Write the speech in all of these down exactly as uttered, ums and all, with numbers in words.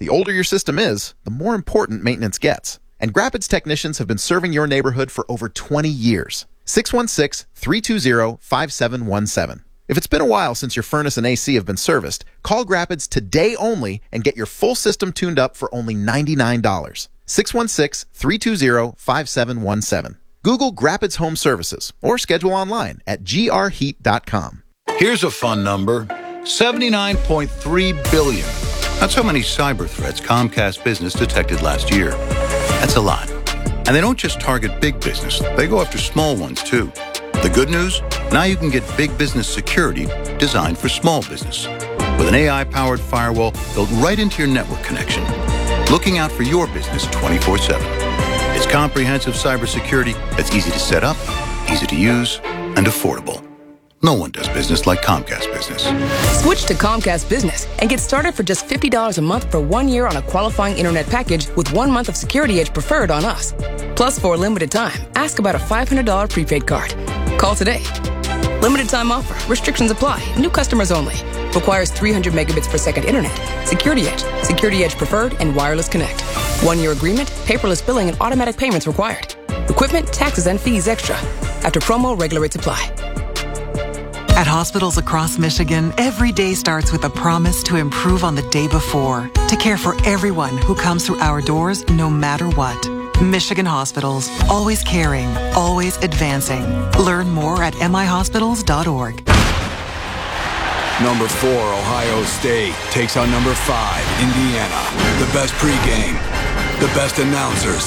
The older your system is, the more important maintenance gets. And Grappid's technicians have been serving your neighborhood for over twenty years. six one six, three two zero, five seven one seven. If it's been a while since your furnace and A C have been serviced, call Grappid's today only and get your full system tuned up for only ninety-nine dollars. six one six, three two zero, five seven one seven. Google Grappid's Home Services or schedule online at g r heat dot com. Here's a fun number. seventy-nine point three billion. That's how many cyber threats Comcast Business detected last year. That's a lot. And they don't just target big business. They go after small ones, too. The good news? Now you can get big business security designed for small business. With an A I-powered firewall built right into your network connection. Looking out for your business twenty-four seven. It's comprehensive cybersecurity that's easy to set up, easy to use, and affordable. No one does business like Comcast Business. Switch to Comcast Business and get started for just fifty dollars a month for one year on a qualifying internet package with one month of Security Edge preferred on us. Plus, for a limited time, ask about a five hundred dollars prepaid card. Call today. Limited time offer. Restrictions apply. New customers only. Requires three hundred megabits per second internet. Security Edge. Security Edge preferred and wireless connect. One-year agreement, paperless billing, and automatic payments required. Equipment, taxes, and fees extra. After promo, regular rates apply. At hospitals across Michigan, every day starts with a promise to improve on the day before, to care for everyone who comes through our doors no matter what. Michigan Hospitals, always caring, always advancing. Learn more at m i hospitals dot org. Number four, Ohio State takes on number five, Indiana. The best pregame, the best announcers.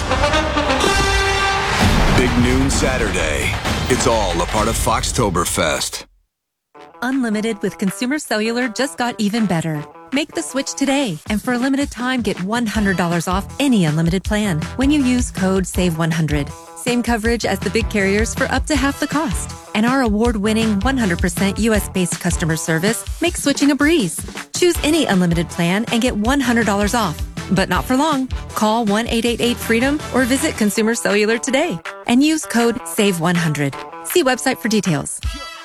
Big noon Saturday. It's all a part of Foxtoberfest. Unlimited with Consumer Cellular just got even better. Make the switch today, and for a limited time, get one hundred dollars off any unlimited plan when you use code save one hundred. Same coverage as the big carriers for up to half the cost. And our award-winning one hundred percent U S-based customer service makes switching a breeze. Choose any unlimited plan and get one hundred dollars off. But not for long. Call one eight eight eight freedom or visit Consumer Cellular today and use code save one hundred. See website for details.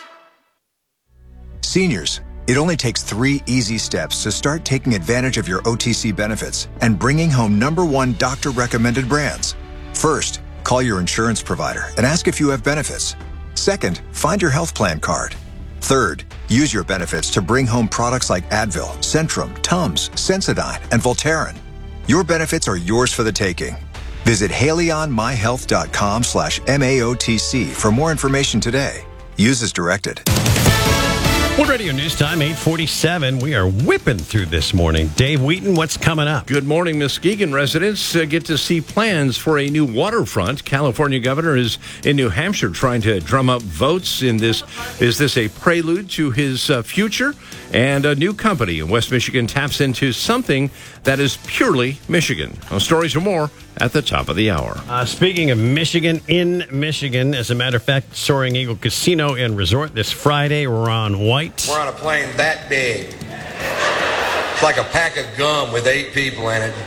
Seniors, it only takes three easy steps to start taking advantage of your O T C benefits and bringing home number one doctor-recommended brands. First, call your insurance provider and ask if you have benefits. Second, find your health plan card. Third, use your benefits to bring home products like Advil, Centrum, Tums, Sensodyne, and Voltaren. Your benefits are yours for the taking. Visit haleyonmyhealth.com slash MAOTC for more information today. Use as directed. World Radio News Time, eight forty-seven. We are whipping through this morning. Dave Wheaton, what's coming up? Good morning, Muskegon residents. Uh, get to see plans for a new waterfront. California governor is in New Hampshire trying to drum up votes in this. Is this a prelude to his uh, future? And a new company in West Michigan taps into something that is purely Michigan. Well, stories and more at the top of the hour. Uh, speaking of Michigan, in Michigan, as a matter of fact, Soaring Eagle Casino and Resort this Friday. Ron White. We're on a plane that big. It's like a pack of gum with eight people in it.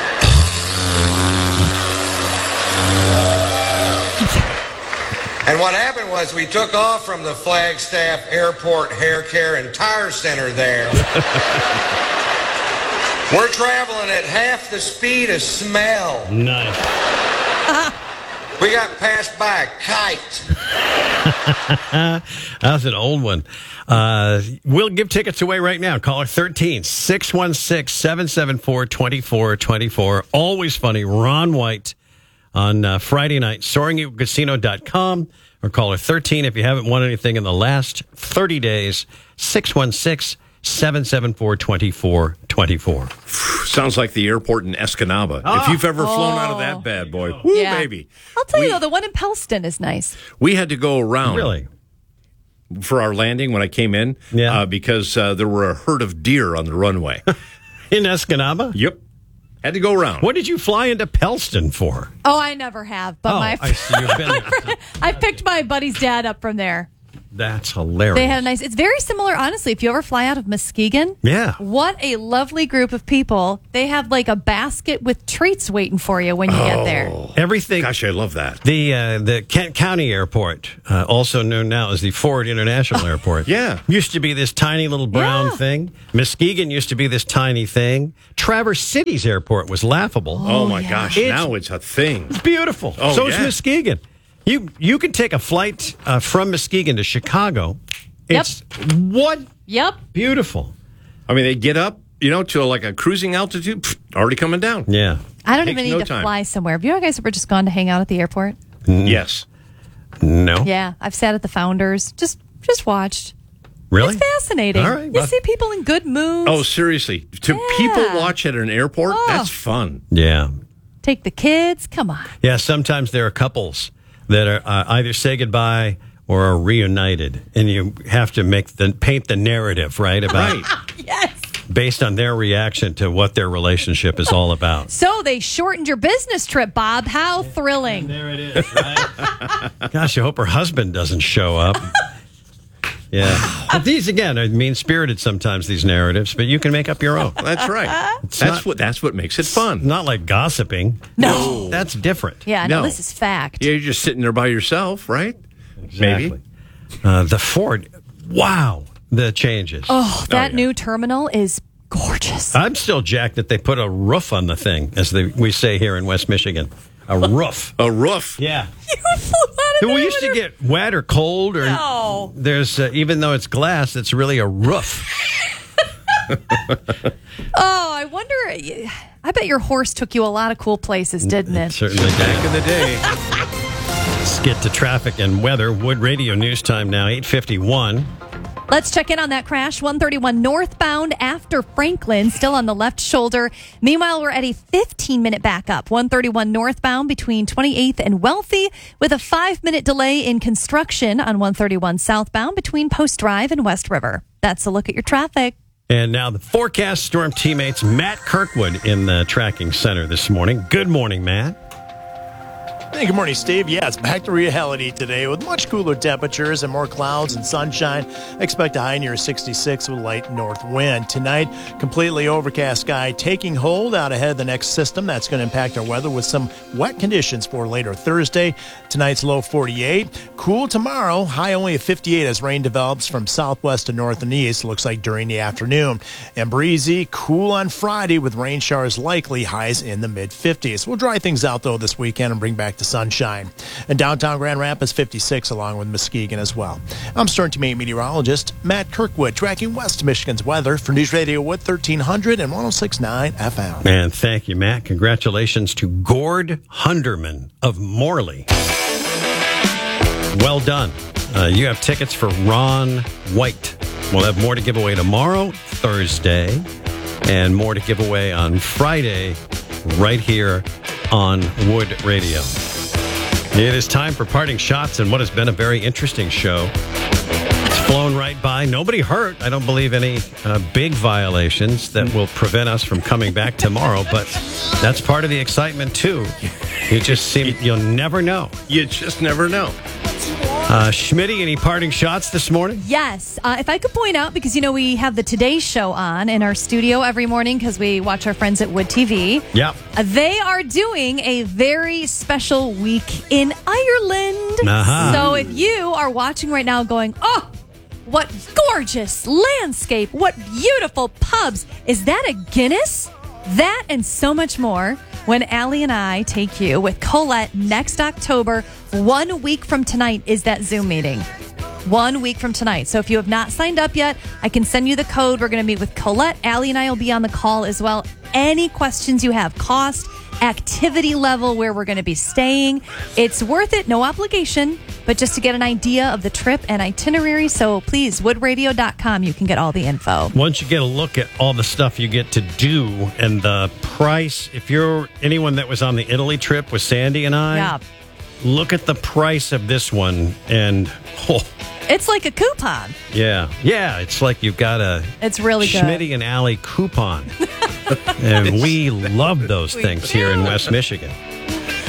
And what happened was we took off from the Flagstaff Airport Hair Care and Tire Center there. We're traveling at half the speed of smell. Nice. We got passed by a kite. That's an old one. Uh, we'll give tickets away right now. Caller thirteen, six one six, seven seven four, two four two four. Always funny. Ron White on uh, Friday night. soaring eagle casino dot com or caller thirteen if you haven't won anything in the last thirty days. six one six, seven seven four, two four two four. Sounds like the airport in Escanaba. Oh. If you've ever oh. flown out of that bad boy, woo, yeah. baby. I'll tell we, you, though, the one in Pellston is nice. We had to go around. Really? For our landing when I came in, yeah. uh, because uh, there were a herd of deer on the runway. In Escanaba? Yep. Had to go around. What did you fly into Pellston for? Oh, I never have. But oh, my I see. You've been there. I picked my buddy's dad up from there. That's hilarious. They had a nice, it's very similar, honestly, if you ever fly out of Muskegon. Yeah. What a lovely group of people. They have like a basket with treats waiting for you when you get there. Everything. Gosh, I love that. The uh, the Kent County Airport, uh, also known now as the Ford International Airport. Yeah. Used to be this tiny little brown Yeah. thing. Muskegon used to be this tiny thing. Traverse City's airport was laughable. Oh, my yeah. gosh, It's- now it's a thing. It's beautiful. Oh, so is yeah. Muskegon. You you can take a flight uh, from Muskegon to Chicago. It's what Yep. beautiful. I mean, they get up, you know, to like a cruising altitude, pfft, already coming down. Yeah. I don't Takes even no need to time. fly somewhere. Have you guys ever just gone to hang out at the airport? Yes. No. Yeah, I've sat at the Founders, just just watched. Really? It's fascinating. All right, You well- see people in good moods. Oh, seriously. To Yeah. people watch at an airport, Oh. that's fun. Yeah. Take the kids. Come on. Yeah, sometimes there are couples that are uh, either say goodbye or are reunited, and you have to make the paint the narrative, right, about Right. Yes. based on their reaction to what their relationship is all about. So they shortened your business trip, Bob. How thrilling. There it is, right? Gosh, I hope her husband doesn't show up. Yeah. But these, again, are mean-spirited sometimes, these narratives, but you can make up your own. That's right. It's that's not- what that's what makes it fun. Not like gossiping. No. That's different. Yeah, no, No. this is fact. Yeah, you're just sitting there by yourself, right? Exactly. Maybe. Uh, the Ford, wow, the changes. Oh, that yeah. new terminal is gorgeous. I'm still jacked that they put a roof on the thing, as they, we say here in West Michigan. A roof. A roof. Yeah. You flew out of We there used to with a- get wet or cold, or No. there's uh, even though it's glass, it's really a roof. Oh, I wonder. I bet your horse took you a lot of cool places, didn't it? Certainly Back did. in the day. Let's get to traffic and weather. Wood Radio News Time now, eight fifty-one. Let's check in on that crash. one thirty-one northbound after Franklin, still on the left shoulder. Meanwhile, we're at a fifteen-minute backup. one thirty-one northbound between twenty-eighth and Wealthy, with a five-minute delay in construction on one thirty-one southbound between Post Drive and West River. That's a look at your traffic. And now the forecast storm teammates, Matt Kirkwood in the tracking center this morning. Good morning, Matt. Hey, good morning, Steve. Yeah, it's back to reality today with much cooler temperatures and more clouds and sunshine. Expect a high near sixty-six with light north wind. Tonight, completely overcast sky taking hold out ahead of the next system. That's going to impact our weather with some wet conditions for later Thursday. Tonight's low forty-eight. Cool tomorrow, high only at fifty-eight as rain develops from southwest to north and east, looks like during the afternoon. And breezy, cool on Friday with rain showers likely, highs in the mid-fifties. We'll dry things out, though, this weekend and bring back the sunshine. And downtown Grand Rapids, fifty-six, along with Muskegon as well. I'm Stern Teammate meteorologist Matt Kirkwood, tracking West Michigan's weather for News Radio Wood thirteen hundred and one oh six point nine F M. And thank you, Matt. Congratulations to Gord Hunderman of Morley. Well done. Uh, you have tickets for Ron White. We'll have more to give away tomorrow, Thursday, and more to give away on Friday, right here on Wood Radio. It is time for parting shots in what has been a very interesting show. It's flown right by. Nobody hurt. I don't believe any uh, big violations that will prevent us from coming back tomorrow, but that's part of the excitement, too. You just seem, you'll never know. You just never know. Uh, Schmitty, any parting shots this morning? Yes. Uh, if I could point out, because, you know, we have the Today Show on in our studio every morning because we watch our friends at Wood T V. Yep. Uh, they are doing a very special week in Ireland. Uh-huh. So if you are watching right now going, oh, what gorgeous landscape, what beautiful pubs. Is that a Guinness? That and so much more when Allie and I take you with Colette next October. One week from tonight is that Zoom meeting. One week from tonight. So if you have not signed up yet, I can send you the code. We're going to meet with Colette. Allie and I will be on the call as well. Any questions you have, cost, activity level, where we're going to be staying. It's worth it, no obligation, but just to get an idea of the trip and itinerary. So please, wood radio dot com, you can get all the info. Once you get a look at all the stuff you get to do and the price, if you're anyone that was on the Italy trip with Sandy and I, Yeah. look at the price of this one and, oh, It's like a coupon. yeah. Yeah, it's like you've got a It's really good. Schmitty and Alley coupon. And we love those things here in West Michigan.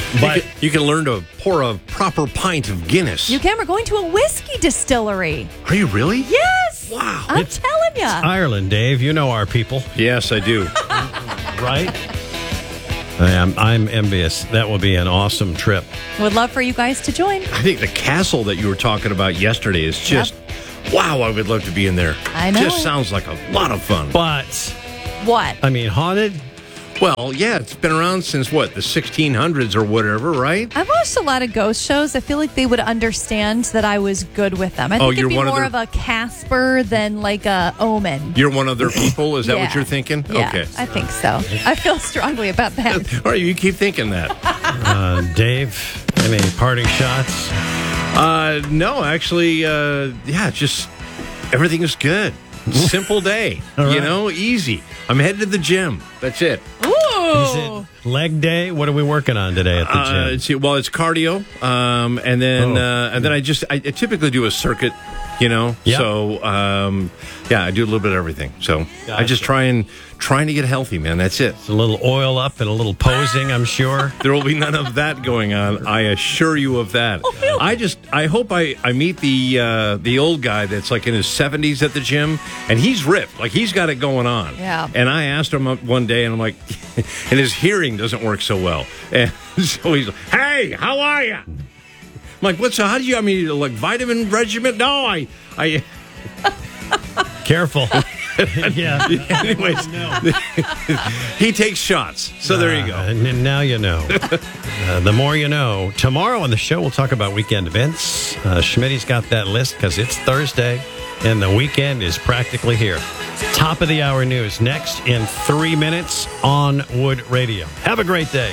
But you, can, you can learn to pour a proper pint of Guinness. You can. We're going to a whiskey distillery. Are you really? Yes. Wow. I'm It's- telling you. Ireland, Dave, you know our people, Yes, I do. right? I am, I'm envious. That will be an awesome trip. Would love for you guys to join. I think the castle that you were talking about yesterday is just, wow, I would love to be in there. I know. Just sounds like a lot of fun. But, What? I mean, haunted? Well, yeah, it's been around since what, the sixteen hundreds or whatever, right? I've watched a lot of ghost shows. I feel like they would understand that I was good with them. I Oh, think it'd you're be one of more their- of a Casper than like a Omen. You're one of their people? Is that Yeah. what you're thinking? Yeah, Okay. I think so. I feel strongly about that. All right, you keep thinking that. Uh, Dave, any parting shots? Uh, no, actually, uh, yeah, just everything is good. Simple day, All right. you know, easy. I'm headed to the gym. That's it. Ooh. Is it leg day? What are we working on today at the Uh, gym? it's, well, it's cardio, um, and then Oh. uh, and then I just I, I typically do a circuit, you know. Yep. So um, yeah, I do a little bit of everything. So I just Gotcha. try and trying to get healthy, man. That's it. A little oil up and a little posing, I'm sure. There will be none of that going on. I assure you of that. I just I hope I, I meet the uh, the old guy that's like in his seventies at the gym, and he's ripped, like he's got it going on. Yeah. And I asked him one day, and I'm like, and his hearing doesn't work so well, and so he's like, "Hey, how are you?" I'm like, "What's how do you? I mean, like vitamin regimen? No, I I." Careful. yeah. Anyways, he takes shots. So there you go. Uh, and now you know. uh, the more you know. Tomorrow on the show, we'll talk about weekend events. Uh, Schmitty's got that list because it's Thursday and the weekend is practically here. Top of the hour news next in three minutes on Wood Radio. Have a great day.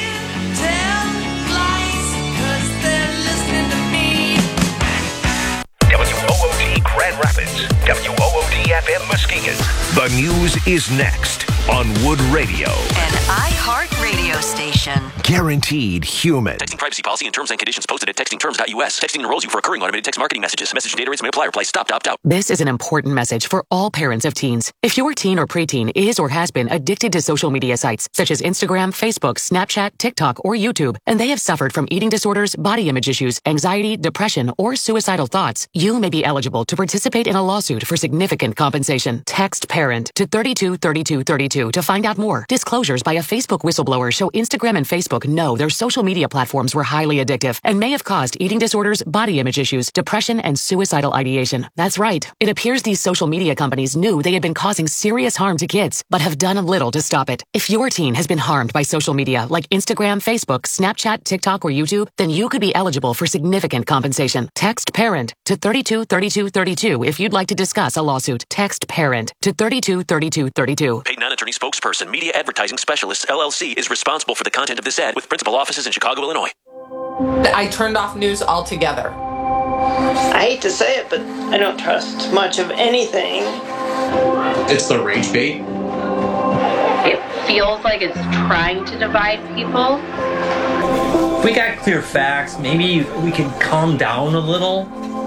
W O O D Grand Rapids, W O O D F M Muskegon. The news is next on Wood Radio. An iHeartRadio station. Guaranteed human. Texting privacy policy and terms and conditions posted at texting terms dot U S. Texting enrolls you for recurring automated text marketing messages. Message and data rates may apply. Reply stop to opt out. This is an important message for all parents of teens. If your teen or preteen is or has been addicted to social media sites such as Instagram, Facebook, Snapchat, TikTok, or YouTube, and they have suffered from eating disorders, body image issues, anxiety, depression, or suicidal thoughts, you may be eligible to participate in a lawsuit for significant compensation. Text PARENT to thirty-two thirty-two thirty-two to find out more. Disclosures by a Facebook whistleblower show Instagram and Facebook know their social media platforms were highly addictive and may have caused eating disorders, body image issues, depression, and suicidal ideation. That's right. It appears these social media companies knew they had been causing serious harm to kids, but have done little to stop it. If your teen has been harmed by social media like Instagram, Facebook, Snapchat, TikTok, or YouTube, then you could be eligible for significant compensation. Text PARENT to thirty-two thirty-two thirty-two if you'd like to discuss a lawsuit. Text PARENT to thirty-two thirty-two thirty-two. Paid non-attorney spokesperson, Media Advertising Specialists, L L C, is responsible for the content of this ad with principal offices in Chicago, Illinois. I turned off news altogether. I hate to say it, but I don't trust much of anything. It's the rage bait. It feels like it's trying to divide people. If we got clear facts, maybe we can calm down a little.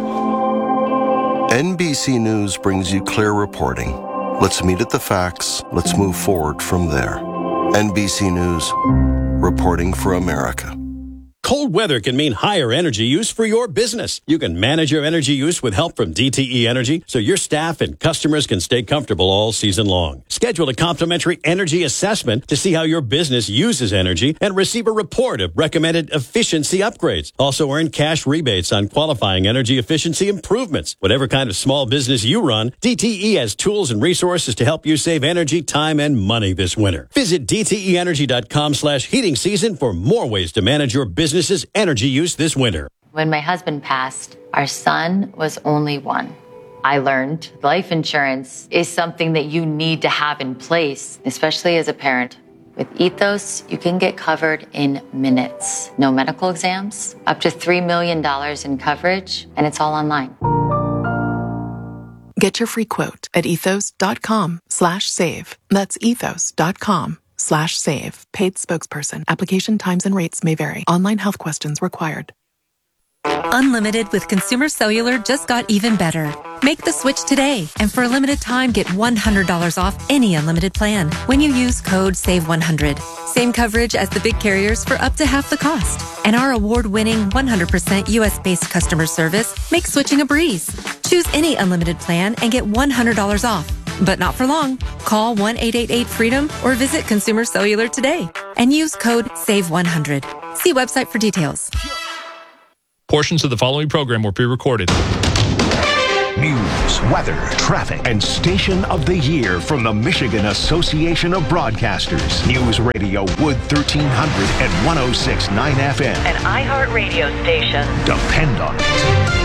N B C News brings you clear reporting. Let's meet at the facts. Let's move forward from there. N B C News, reporting for America. Cold weather can mean higher energy use for your business. You can manage your energy use with help from D T E Energy so your staff and customers can stay comfortable all season long. Schedule a complimentary energy assessment to see how your business uses energy and receive a report of recommended efficiency upgrades. Also earn cash rebates on qualifying energy efficiency improvements. Whatever kind of small business you run, D T E has tools and resources to help you save energy, time, and money this winter. Visit D T E energy dot com slash heating season for more ways to manage your business energy use this winter. When my husband passed, our son was only one. I learned life insurance is something that you need to have in place, especially as a parent. With Ethos, you can get covered in minutes. No medical exams, up to three million dollars in coverage, and it's all online. Get your free quote at ethos dot com slash save. That's ethos dot com slash save. Paid spokesperson. Application times and rates may vary. Online health questions required. Unlimited with Consumer Cellular just got even better. Make the switch today, and for a limited time, get one hundred dollars off any unlimited plan when you use code save one hundred. Same coverage as the big carriers for up to half the cost. And our award-winning one hundred percent U S-based customer service makes switching a breeze. Choose any unlimited plan and get one hundred dollars off. But not for long. Call one eight eight eight freedom or visit Consumer Cellular today and use code save one hundred. See website for details. Portions of the following program were pre-recorded. News, weather, traffic, and Station of the Year from the Michigan Association of Broadcasters. News Radio Wood thirteen hundred and one oh six point nine F M. An iHeart radio station. Depend on it.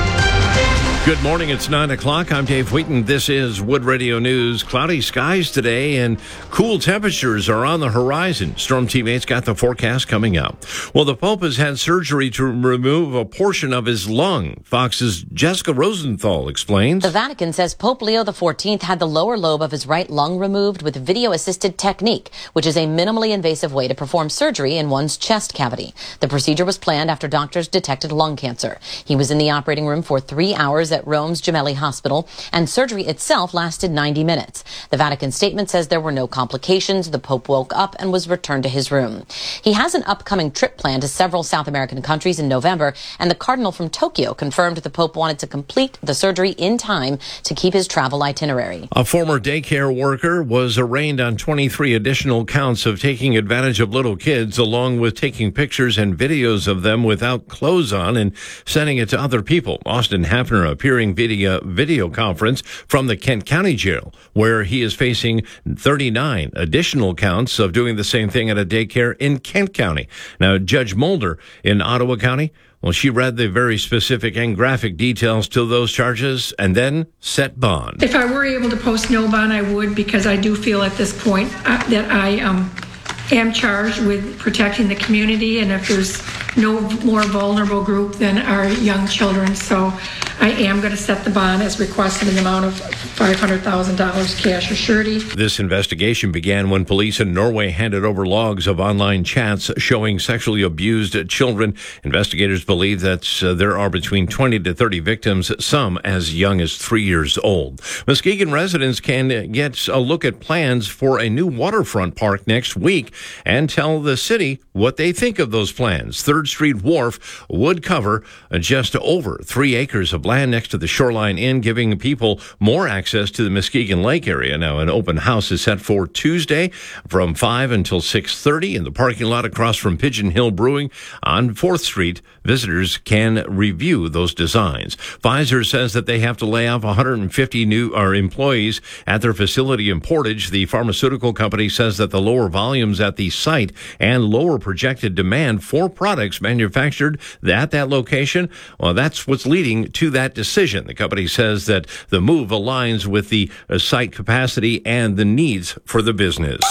Good morning. It's nine o'clock. I'm Dave Wheaton. This is Wood Radio News. Cloudy skies today and cool temperatures are on the horizon. Storm Teammates got the forecast coming up. Well, the Pope has had surgery to remove a portion of his lung. Fox's Jessica Rosenthal explains. The Vatican says Pope Leo the fourteenth had the lower lobe of his right lung removed with video-assisted technique, which is a minimally invasive way to perform surgery in one's chest cavity. The procedure was planned after doctors detected lung cancer. He was in the operating room for three hours at Rome's Gemelli Hospital, and surgery itself lasted ninety minutes. The Vatican statement says there were no complications. The Pope woke up and was returned to his room. He has an upcoming trip planned to several South American countries in November, and the Cardinal from Tokyo confirmed the Pope wanted to complete the surgery in time to keep his travel itinerary. A former daycare worker was arraigned on twenty-three additional counts of taking advantage of little kids, along with taking pictures and videos of them without clothes on and sending it to other people. Austin Hafner appearing via video conference from the Kent County Jail, where he is facing thirty-nine additional counts of doing the same thing at a daycare in Kent County. Now, Judge Mulder in Ottawa County, well, she read the very specific and graphic details to those charges and then set bond. If I were able to post no bond, I would, because I do feel at this point uh, that I um, am charged with protecting the community, and if there's no more vulnerable group than our young children. So I am going to set the bond as requested in the amount of five hundred thousand dollars cash or surety. This investigation began when police in Norway handed over logs of online chats showing sexually abused children. Investigators believe that uh, there are between twenty to thirty victims, some as young as three years old. Muskegon residents can get a look at plans for a new waterfront park next week and tell the city what they think of those plans. Third Street Wharf would cover just over three acres of land next to the Shoreline Inn, giving people more access to the Muskegon Lake area. Now, an open house is set for Tuesday from five until six thirty in the parking lot across from Pigeon Hill Brewing on fourth Street. Visitors can review those designs. Pfizer says that they have to lay off one hundred fifty new or employees at their facility in Portage. The pharmaceutical company says that the lower volumes at the site and lower projected demand for products manufactured at that location, well, that's what's leading to that decision. The company says that the move aligns with the uh, site capacity and the needs for the business.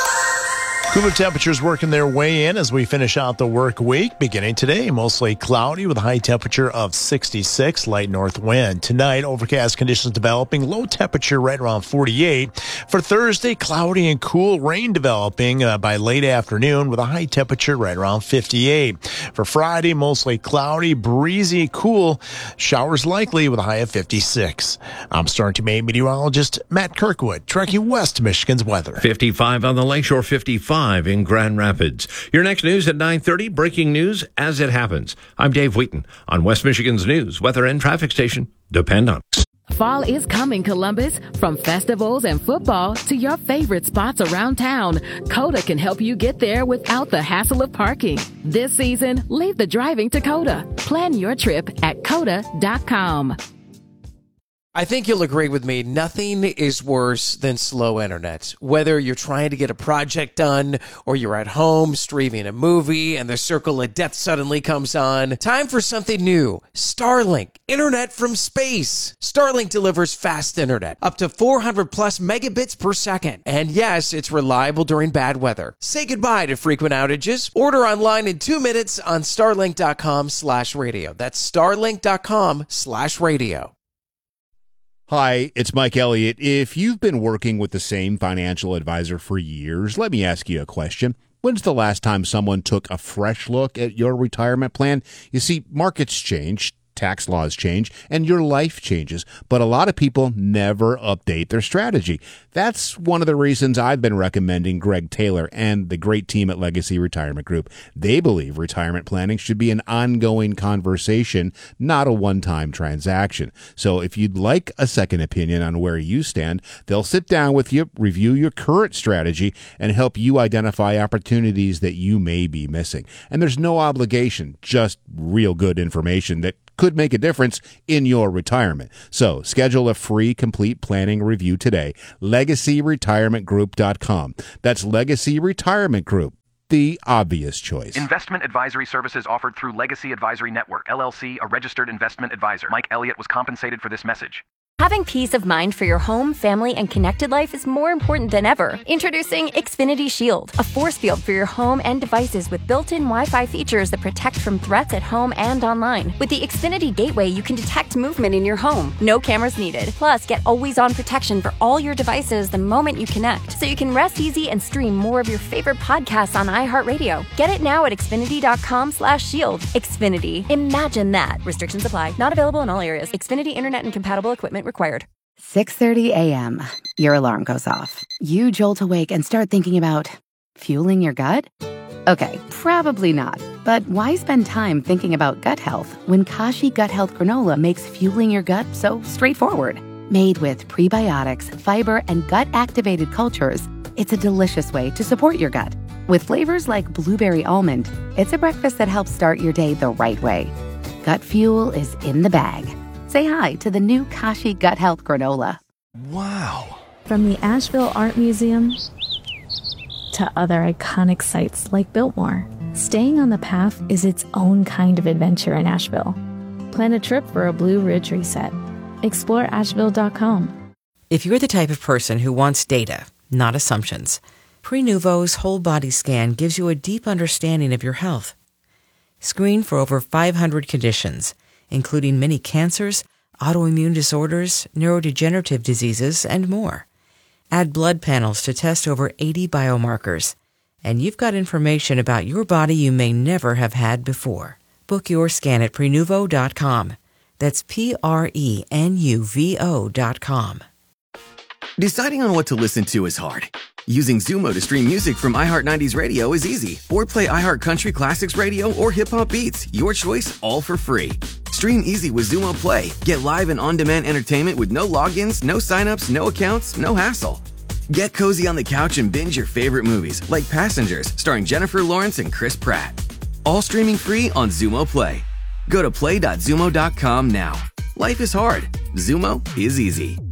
Cooler temperatures working their way in as we finish out the work week. Beginning today, mostly cloudy with a high temperature of sixty-six, light north wind. Tonight, overcast conditions developing, low temperature right around forty-eight. For Thursday, cloudy and cool, rain developing uh, by late afternoon with a high temperature right around fifty-eight. For Friday, mostly cloudy, breezy, cool, showers likely with a high of fifty-six. I'm Storm Team eight meteorologist Matt Kirkwood, tracking West Michigan's weather. fifty-five on the Lakeshore, fifty-five in Grand Rapids. Your next news at nine thirty, breaking news as it happens. I'm Dave Wheaton on West Michigan's news, weather, and traffic station. Depend on us. Fall is coming, Columbus. From festivals and football to your favorite spots around town, Coda can help you get there without the hassle of parking. This season, leave the driving to Coda. Plan your trip at coda dot com. I think you'll agree with me, nothing is worse than slow internet. Whether you're trying to get a project done or you're at home streaming a movie and the circle of death suddenly comes on, time for something new. Starlink, internet from space. Starlink delivers fast internet, up to four hundred plus megabits per second. And yes, it's reliable during bad weather. Say goodbye to frequent outages. Order online in two minutes on starlink dot com slash radio. That's starlink dot com slash radio. Hi, it's Mike Elliott. If you've been working with the same financial advisor for years, let me ask you a question. When's the last time someone took a fresh look at your retirement plan? You see, markets change, tax laws change, and your life changes, but a lot of people never update their strategy. That's one of the reasons I've been recommending Greg Taylor and the great team at Legacy Retirement Group. They believe retirement planning should be an ongoing conversation, not a one-time transaction. So if you'd like a second opinion on where you stand, they'll sit down with you, review your current strategy, and help you identify opportunities that you may be missing. And there's no obligation, just real good information that could make a difference in your retirement. So schedule a free complete planning review today. legacy retirement group dot com. That's Legacy Retirement Group, the obvious choice. Investment advisory services offered through Legacy Advisory Network, L L C, a registered investment advisor. Mike Elliott was compensated for this message. Having peace of mind for your home, family, and connected life is more important than ever. Introducing Xfinity Shield, a force field for your home and devices with built-in Wi-Fi features that protect from threats at home and online. With the Xfinity Gateway, you can detect movement in your home. No cameras needed. Plus, get always-on protection for all your devices the moment you connect, so you can rest easy and stream more of your favorite podcasts on iHeartRadio. Get it now at Xfinity.com slash shield. Xfinity. Imagine that. Restrictions apply. Not available in all areas. Xfinity Internet and compatible equipment required. six thirty a.m. Your alarm goes off. You jolt awake and start thinking about fueling your gut? Okay, probably not. But why spend time thinking about gut health when Kashi Gut Health Granola makes fueling your gut so straightforward? Made with prebiotics, fiber, and gut-activated cultures, it's a delicious way to support your gut. With flavors like blueberry almond, it's a breakfast that helps start your day the right way. Gut fuel is in the bag. Say hi to the new Kashi Gut Health Granola. Wow. From the Asheville Art Museum to other iconic sites like Biltmore, staying on the path is its own kind of adventure in Asheville. Plan a trip for a Blue Ridge reset. Explore Asheville dot com. If you're the type of person who wants data, not assumptions, Prenuvo's whole body scan gives you a deep understanding of your health. Screen for over five hundred conditions, including many cancers, autoimmune disorders, neurodegenerative diseases, and more. Add blood panels to test over eighty biomarkers, and you've got information about your body you may never have had before. Book your scan at Prenuvo dot com. That's P R E N U V O dot com. Deciding on what to listen to is hard. Using Zumo to stream music from iHeart nineties Radio is easy. Or play iHeart Country Classics Radio or Hip Hop Beats. Your choice, all for free. Stream easy with Zumo Play. Get live and on-demand entertainment with no logins, no signups, no accounts, no hassle. Get cozy on the couch and binge your favorite movies, like Passengers, starring Jennifer Lawrence and Chris Pratt. All streaming free on Zumo Play. Go to play dot zumo dot com now. Life is hard. Zumo is easy.